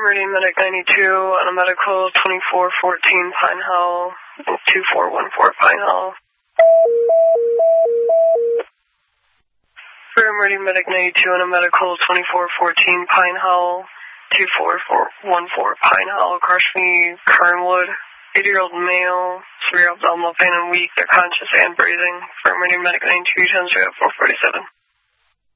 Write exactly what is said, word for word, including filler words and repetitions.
Meridian Medic ninety-two on a medical twenty-four fourteen Pine Hill, two four one four Pine Hill. Meridian Medic ninety-two on a medical twenty-four fourteen Pine Hill, two four one four Pine Hill, across me, Kernwood. eighty-year-old male, severe abdominal pain and weak, they're conscious and breathing. Meridian Medic ninety-two, ten four forty-seven.